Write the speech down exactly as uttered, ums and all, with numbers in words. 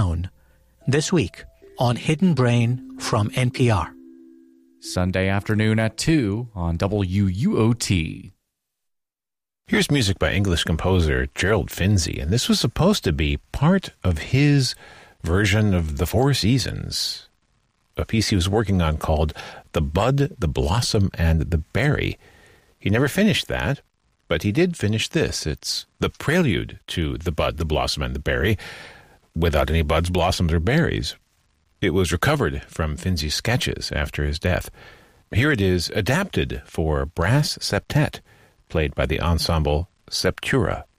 Unknown, this week on Hidden Brain from N P R. Sunday afternoon at two on W U O T. Here's music by English composer Gerald Finzi, and this was supposed to be part of his version of The Four Seasons, a piece he was working on called The Bud, the Blossom, and the Berry. He never finished that, but he did finish this. It's the prelude to The Bud, the Blossom, and the Berry, without any buds, blossoms, or berries. It was recovered from Finzi's sketches after his death. Here it is adapted for brass septet, played by the ensemble Septura.